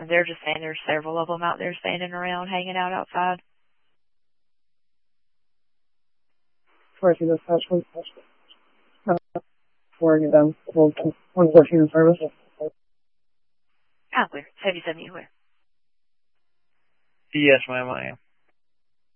They're just saying there's several of them out there standing around, hanging out outside. For you dispatch, please. For you then, 114 in service. Clear. 77, you clear. Yes, ma'am, I am.